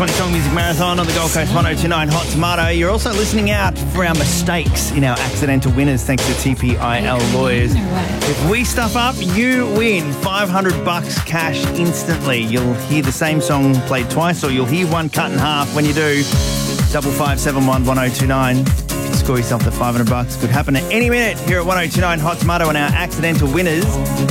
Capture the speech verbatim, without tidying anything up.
twenty Song Music Marathon on the Gold Coast one oh two nine Hot Tomato. You're also listening out for our mistakes in our accidental winners thanks to T P I L Lawyers. If we stuff up, you win five hundred bucks cash instantly. You'll hear the same song played twice, or you'll hear one cut in half. When you do, double five seven one one oh two nine. Score yourself the five hundred bucks. Could happen at any minute here at one oh two nine Hot Tomato and our accidental winners.